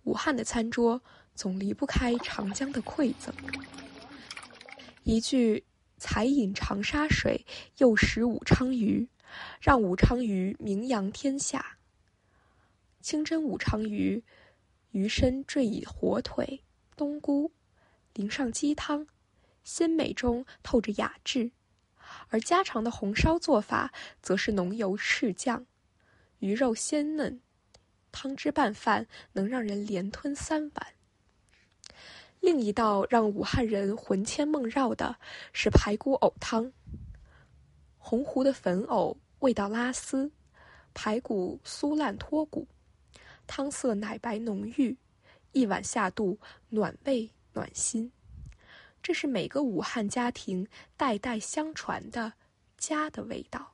武汉的餐桌总离不开长江的馈赠。一句才饮长沙水，又食武昌鱼，让武昌鱼名扬天下。清蒸武昌鱼，鱼身缀以火腿、冬菇，淋上鸡汤，鲜美中透着雅致。而家常的红烧做法则是浓油赤酱，鱼肉鲜嫩，汤汁拌饭能让人连吞3碗。另一道让武汉人魂牵梦绕的是排骨藕汤。红糊的粉藕味道拉丝，排骨酥烂脱骨，汤色奶白浓郁，一碗下肚，暖胃暖心。这是每个武汉家庭代代相传的家的味道。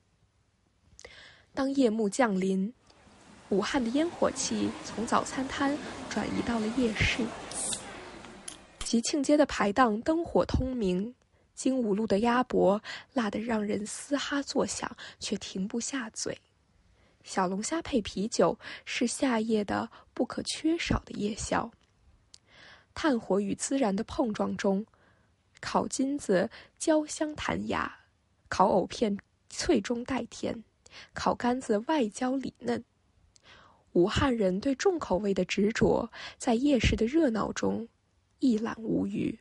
当夜幕降临，武汉的烟火气从早餐摊转移到了夜市。吉庆街的排档灯火通明，精武路的鸭脖辣得让人嘶哈作响，却停不下嘴。小龙虾配啤酒是夏夜的不可缺少的夜宵。炭火与孜然的碰撞中，烤金子焦香弹牙，烤藕片脆中带甜，烤干子外焦里嫩。武汉人对重口味的执着，在夜市的热闹中一览无余。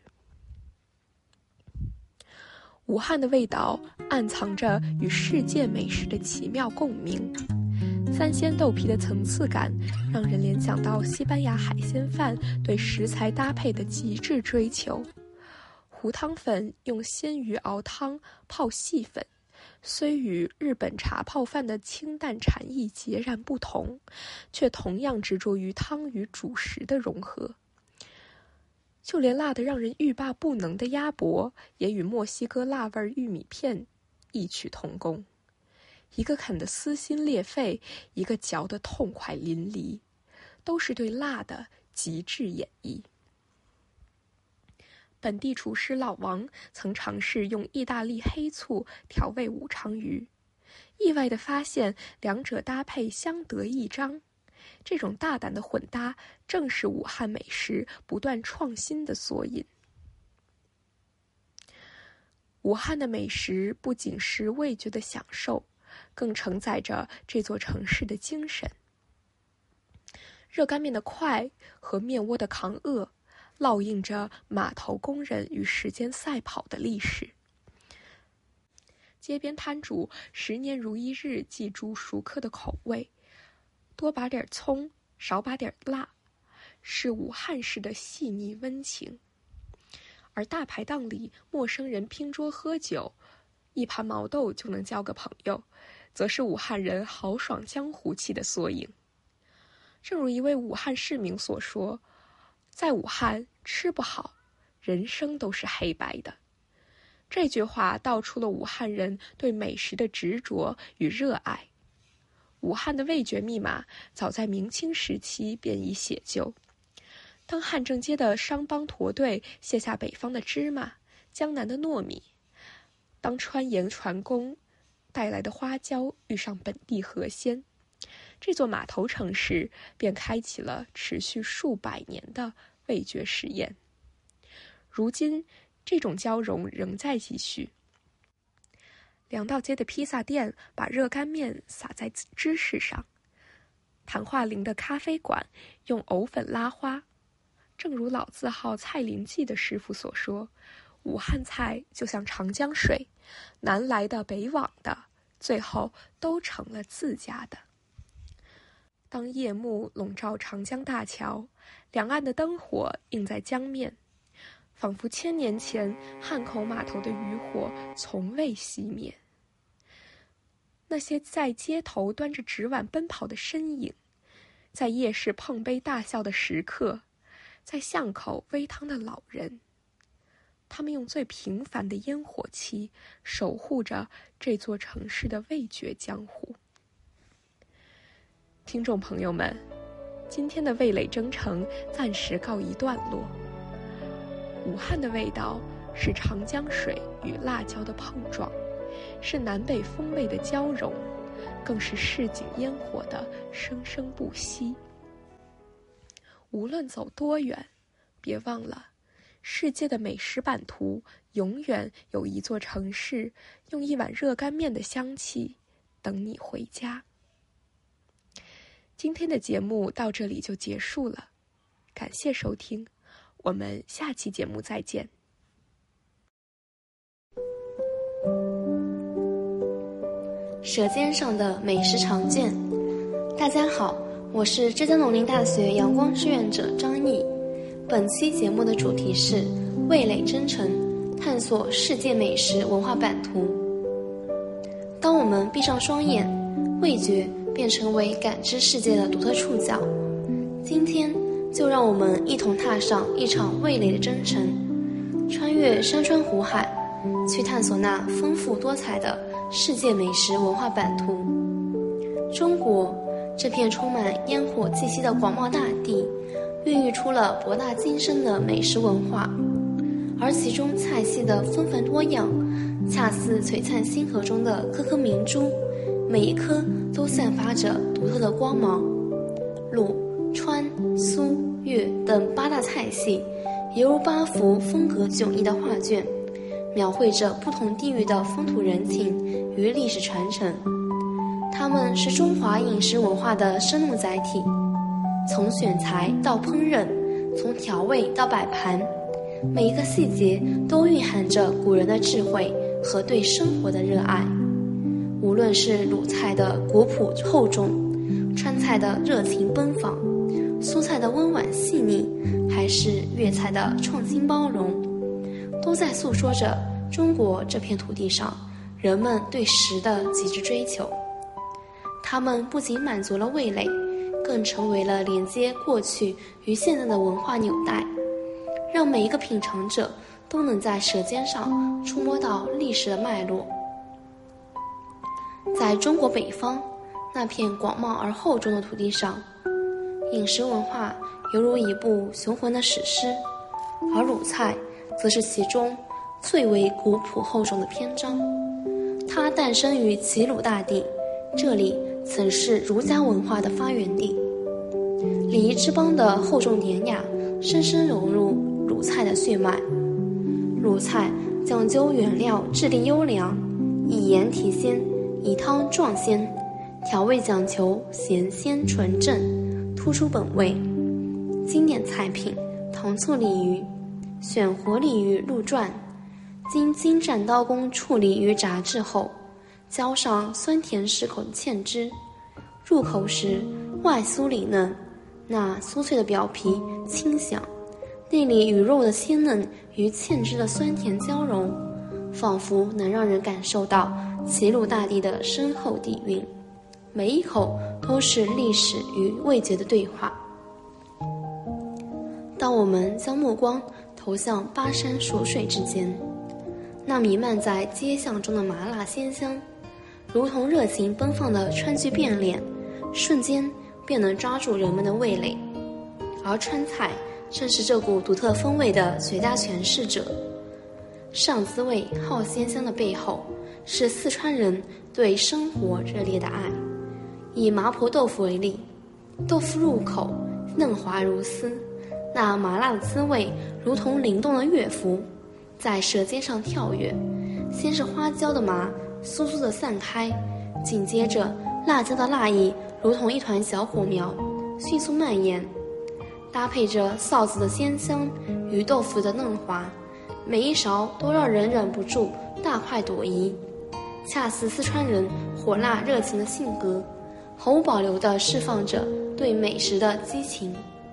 武汉的味道暗藏着与世界美食的奇妙共鸣。三鲜豆皮的层次感让人联想到西班牙海鲜饭对食材搭配的极致追求。糊汤粉用鲜鱼熬汤泡细粉，虽与日本茶泡饭的清淡禅意截然不同，却同样执着于汤与主食的融合。就连辣得让人欲罢不能的鸭脖，也与墨西哥辣味玉米片异曲同工。一个啃得撕心裂肺，一个嚼得痛快淋漓，都是对辣的极致演绎。本地厨师老王曾尝试用意大利黑醋调味武昌鱼，意外地发现两者搭配相得益彰。这种大胆的混搭，正是武汉美食不断创新的缩影。武汉的美食不仅是味觉的享受，更承载着这座城市的精神。热干面的快和面窝的扛饿，烙印着码头工人与时间赛跑的历史。街边摊主10年如一日记住熟客的口味，多把点葱，少把点辣，是武汉式的细腻温情。而大排档里陌生人拼桌喝酒，一盘毛豆就能交个朋友，则是武汉人豪爽江湖气的缩影。正如一位武汉市民所说，在武汉吃不好，人生都是黑白的。这句话道出了武汉人对美食的执着与热爱。武汉的味觉密码早在明清时期便已写就。当汉正街的商帮驼队卸下北方的芝麻、江南的糯米，当川盐船工带来的花椒遇上本地河鲜，这座码头城市便开启了持续数百年的味觉实验。如今，这种交融仍在继续。粮道街的披萨店把热干面撒在芝士上，谈话林的咖啡馆用藕粉拉花。正如老字号蔡林记的师傅所说，武汉菜就像长江水，南来的北往的，最后都成了自家的。当夜幕笼罩长江大桥，两岸的灯火映在江面，仿佛1000年前汉口码头的渔火从未熄灭。那些在街头端着纸碗奔跑的身影，在夜市碰杯大笑的食客，在巷口煨汤的老人，他们用最平凡的烟火气守护着这座城市的味觉江湖。听众朋友们，今天的味蕾征程暂时告一段落。武汉的味道是长江水与辣椒的碰撞，是南北风味的交融，更是市井烟火的生生不息。 无论走多远，别忘了，世界的美食版图永远有一座城市用一碗热干面的香气等你回家。今天的节目到这里就结束了，感谢收听，我们下期节目再见。 舌尖上的美食长卷，大家好，我是浙江农林大学阳光志愿者张毅。本期节目的主题是味蕾征程，探索世界美食文化版图。当我们闭上双眼，味觉便成为感知世界的独特触角。今天就让我们一同踏上一场味蕾的征程，穿越山川湖海，去探索那丰富多彩的世界美食文化版图。中国这片充满烟火气息的广袤大地，孕育出了博大精深的美食文化，而其中菜系的纷繁多样，恰似璀璨星河中的颗颗明珠，每一颗都散发着独特的光芒。鲁、川、苏、粤等8大菜系，犹如8幅风格迥异的画卷，描绘着不同地域的风土人情与历史传承。它们是中华饮食文化的生动载体，从选材到烹饪，从调味到摆盘，每一个细节都蕴含着古人的智慧和对生活的热爱。无论是鲁菜的古朴厚重，川菜的热情奔放，苏菜的温婉细腻，还是粤菜的创新包容，都在诉说着中国这片土地上人们对食的极致追求。它们不仅满足了味蕾，更成为了连接过去与现在的文化纽带，让每一个品尝者都能在舌尖上触摸到历史的脉络。在中国北方那片广袤而厚重的土地上，饮食文化犹如一部雄浑的史诗，而鲁菜则是其中最为古朴厚重的篇章。它诞生于齐鲁大地，这里曾是儒家文化的发源地。礼仪之邦的厚重典雅深深融入鲁菜的血脉。鲁菜讲究原料质地优良，以盐提鲜，以汤壮鲜，调味讲求咸鲜纯正，突出本味。经典菜品糖醋鲤鱼，选活鲤鱼入馔，经精湛刀工处理与炸制后，浇上酸甜适口的芡汁，入口时外酥里嫩，那酥脆的表皮清香，内里鱼肉的鲜嫩与芡汁的酸甜交融，仿佛能让人感受到齐鲁大地的深厚底蕴，每一口都是历史与味觉的对话。当我们将目光投向巴山蜀水之间，那弥漫在街巷中的麻辣鲜香，如同热情奔放的川剧变脸，瞬间便能抓住人们的味蕾。而川菜正是这股独特风味的绝佳诠释者。上滋味好鲜香的背后，是四川人对生活热烈的爱。以麻婆豆腐为例，豆腐入口嫩滑如丝，那麻辣的滋味如同灵动的乐符，在舌尖上跳跃。先是花椒的麻酥酥地散开，紧接着辣椒的辣意如同一团小火苗迅速蔓延，搭配着臊子的鲜香与豆腐的嫩滑，每一勺都让人忍不住大快朵颐，恰似四川人火辣热情的性格，毫无保留地释放着对美食的激情。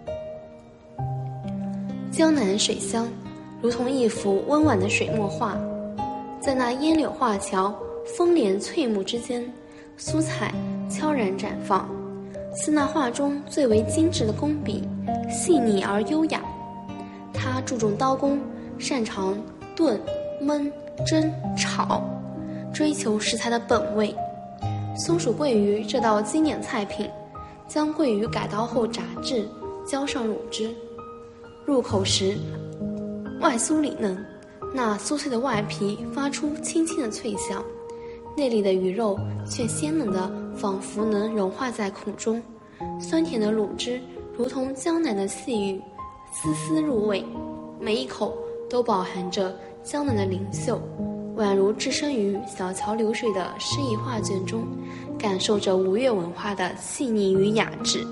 江南水乡如同一幅温婉的水墨画，在那烟柳画桥风帘翠幕之间，蔬菜悄然绽放，是那画中最为精致的工笔，细腻而优雅。他注重刀工，擅长炖、焖、蒸、炒，追求食材的本味。松鼠桂鱼这道经典菜品，将桂鱼改刀后炸制，浇上乳汁，入口时外酥里嫩，那酥脆的外皮发出轻轻的脆香，内里的鱼肉却鲜嫩的仿佛能融化在口中，酸甜的卤汁如同江南的细雨，丝丝入味，每一口都饱含着江南的灵秀，宛如置身于小桥流水的诗意画卷中，感受着吴越文化的细腻与雅致。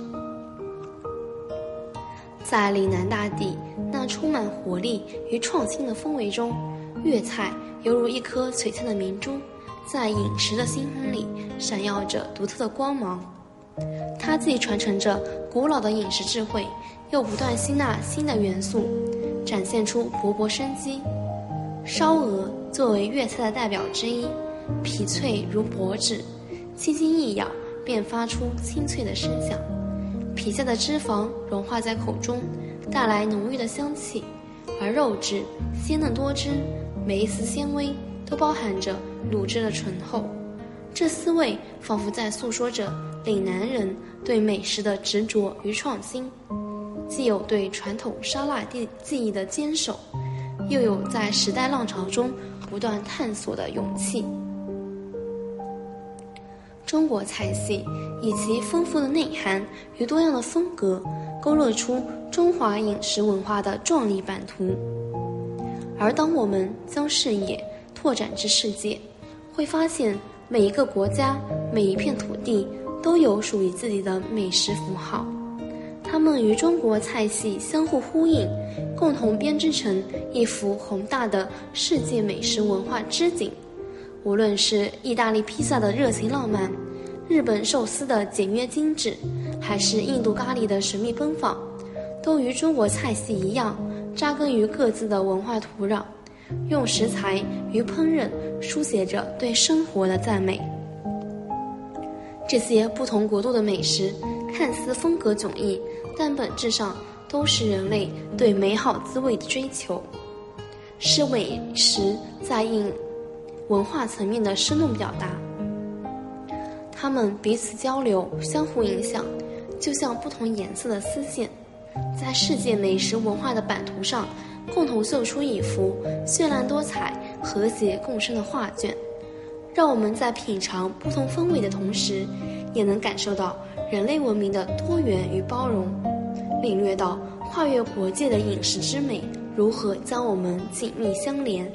在岭南大地那充满活力与创新的氛围中，粤菜犹如一颗璀璨的明珠，在饮食的星空里闪耀着独特的光芒。它既传承着古老的饮食智慧，又不断吸纳新的元素，展现出勃勃生机。烧鹅作为粤菜的代表之一，皮脆如薄纸，轻轻一咬便发出清脆的声响，皮下的脂肪融化在口中，带来浓郁的香气，而肉质鲜嫩多汁，每一丝纤维都包含着卤汁的醇厚。这丝味仿佛在诉说着岭南人对美食的执着与创新，既有对传统烧腊技艺的坚守，又有在时代浪潮中不断探索的勇气。中国菜系以其丰富的内涵与多样的风格，勾勒出中华饮食文化的壮丽版图。而当我们将视野拓展至世界，会发现每一个国家、每一片土地都有属于自己的美食符号，它们与中国菜系相互呼应，共同编织成一幅宏大的世界美食文化织锦。无论是意大利披萨的热情浪漫，日本寿司的简约精致，还是印度咖喱的神秘奔放，都与中国菜系一样，扎根于各自的文化土壤，用食材与烹饪书写着对生活的赞美。这些不同国度的美食看似风格迥异，但本质上都是人类对美好滋味的追求，是美食在文化层面的生动表达。它们彼此交流，相互影响，就像不同颜色的丝线，在世界美食文化的版图上共同绣出一幅绚烂多彩、和谐共生的画卷。让我们在品尝不同风味的同时，也能感受到人类文明的多元与包容，领略到跨越国界的饮食之美如何将我们紧密相连。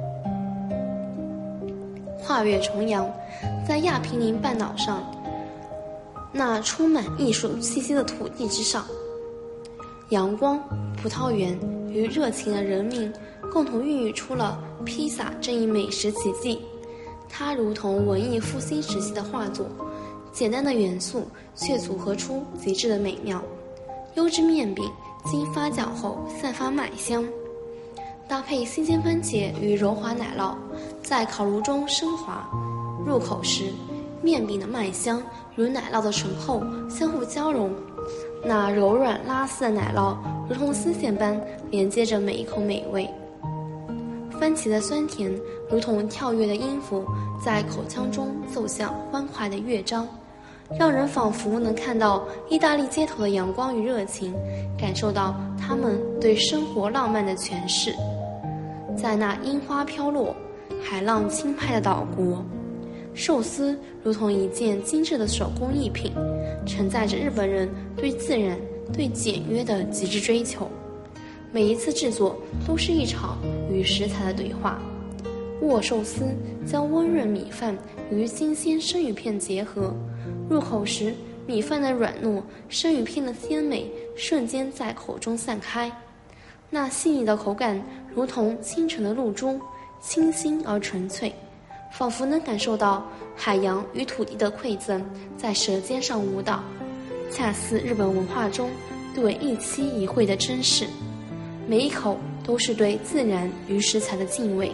跨越重洋，在亚平宁半岛上那充满艺术气息的土地之上，阳光、葡萄园与热情的人民共同孕育出了披萨这一美食奇迹。它如同文艺复兴时期的画作，简单的元素却组合出极致的美妙。优质面饼经发酵后散发麦香，搭配新鲜番茄与柔滑奶酪，在烤炉中升华。入口时，面饼的麦香与奶酪的醇厚相互交融，那柔软拉丝的奶酪如同丝线般连接着每一口美味。番茄的酸甜如同跳跃的音符，在口腔中奏响欢快的乐章，让人仿佛能看到意大利街头的阳光与热情，感受到他们对生活浪漫的诠释。在那樱花飘落、海浪轻拍的岛国，寿司如同一件精致的手工艺品，承载着日本人对自然、对简约的极致追求。每一次制作都是一场与食材的对话。握寿司将温润米饭与新鲜生鱼片结合，入口时米饭的软糯，生鱼片的鲜美瞬间在口中散开。那细腻的口感如同清晨的露珠，清新而纯粹，仿佛能感受到海洋与土地的馈赠在舌尖上舞蹈，恰似日本文化中对一期一会的珍视。每一口都是对自然与食材的敬畏。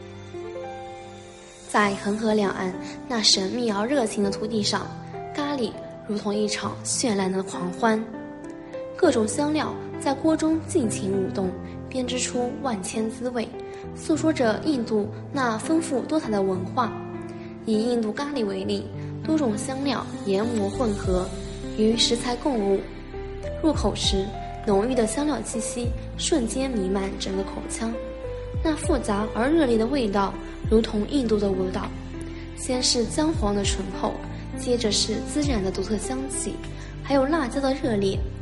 在恒河两岸那神秘而热情的土地上，咖喱如同一场绚烂的狂欢，各种香料在锅中尽情舞动，编织出万千滋味，诉说着印度那丰富多彩的文化。以印度咖喱为例，多种香料研磨混合，与食材共舞，入口时浓郁的香料气息瞬间弥漫整个口腔，那复杂而热烈的味道如同印度的舞蹈。先是姜黄的醇厚，接着是孜然的独特香气，还有辣椒的热烈，